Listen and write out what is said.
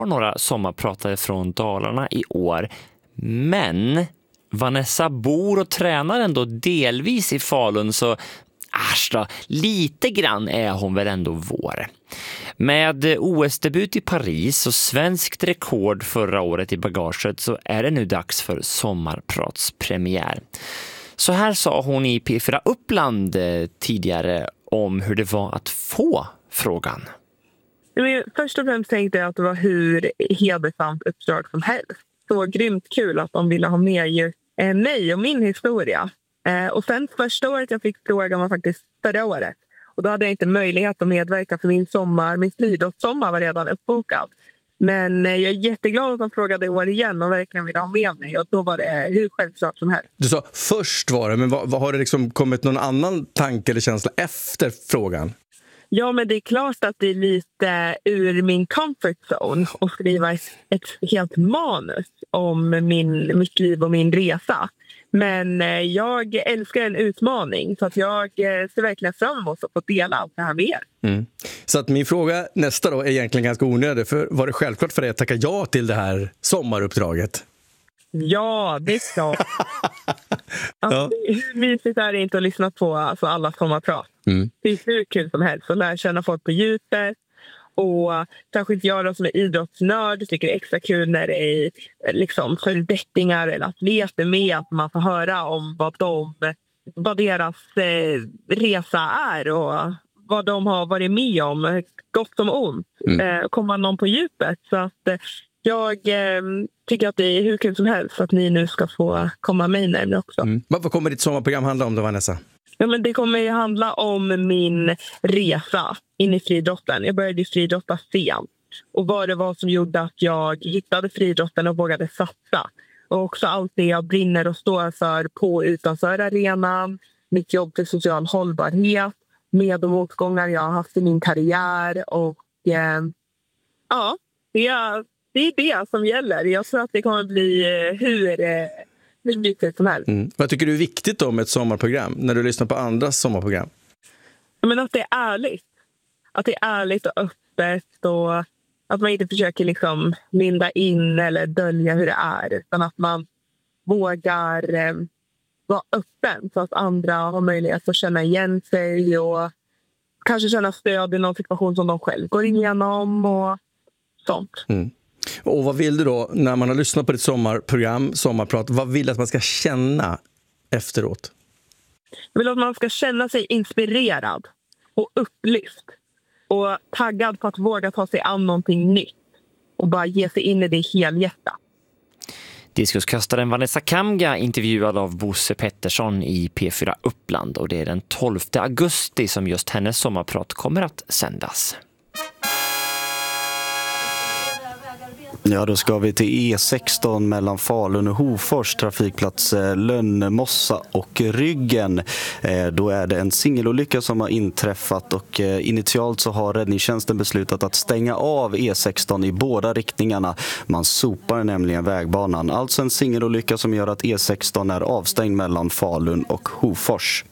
har några sommarpratare från Dalarna i år. Men Vanessa bor och tränar ändå delvis i Falun, så då, lite grann är hon väl ändå vår. Med OS-debut i Paris och svenskt rekord förra året i bagaget så är det nu dags för sommarpratspremiär. Så här sa hon i P4 Uppland tidigare om hur det var att få frågan. Först och främst tänkte jag att det var hur hedersamt uppdrag som helst. Så grymt kul att de ville ha med just mig och min historia. Och sen första året jag fick frågan var faktiskt förra året. Och då hade jag inte möjlighet att medverka för min friidrottssommar var redan uppbokad. Men jag är jätteglad att de frågade i år igen och verkligen ville ha med mig. Och då var det hur självklart som helst. Du sa först var det, men vad har det liksom kommit någon annan tanke eller känsla efter frågan? Ja, men det är klart att det är lite ur min comfort zone att skriva ett helt manus om mitt liv och min resa. Men jag älskar en utmaning så att jag ser verkligen fram emot att få dela allt det här med er. Mm. Så att min fråga nästa då är egentligen ganska onödig. För var det självklart för dig att tacka ja till det här sommaruppdraget? Ja, det är klart. Hur mysigt är det inte att lyssna på alla sommarprat? Det är hur kul som helst att lära känna folk på djupet. Och särskilt jag då, som är idrottsnörd, tycker det är extra kul när det är liksom förbättringar eller atleter med, att man får höra om vad deras resa är och vad de har varit med om, gott som ont. Komma någon på djupet. Så att jag tycker att det är hur kul som helst att ni nu ska få komma mig närmare också. Vad kommer ditt sommarprogram handla om då, Vanessa? Ja, men det kommer ju handla om min resa in i friidrotten. Jag började friidrotta sent. Och vad det var som gjorde att jag hittade friidrotten och vågade satsa. Och också allt det jag brinner och står för på och utanför arenan. Mitt jobb för social hållbarhet. Med de motgångar jag har haft i min karriär. Och ja, det är det som gäller. Jag tror att det kommer bli hur mycket som helst. Vad tycker du är viktigt om ett sommarprogram när du lyssnar på andras sommarprogram? Men att det är ärligt. Att det är ärligt och öppet och att man inte försöker liksom linda in eller dölja hur det är. Utan att man vågar vara öppen så att andra har möjlighet att känna igen sig och kanske känna stöd i någon situation som de själv går igenom och sånt. Och vad vill du då, när man har lyssnat på ditt sommarprogram, sommarprat, vad vill du att man ska känna efteråt? Jag vill att man ska känna sig inspirerad och upplyft. Och taggad på att våga ta sig an någonting nytt. Och bara ge sig in i det helhjärtat. Diskuskastaren Vanessa Kamga intervjuad av Bosse Pettersson i P4 Uppland. Och det är den 12 augusti som just hennes sommarprat kommer att sändas. Ja, då ska vi till E16 mellan Falun och Hofors, trafikplats Lönnemossa och Ryggen. Då är det en singelolycka som har inträffat och initialt så har räddningstjänsten beslutat att stänga av E16 i båda riktningarna. Man sopar nämligen vägbanan. Alltså en singelolycka som gör att E16 är avstängd mellan Falun och Hofors.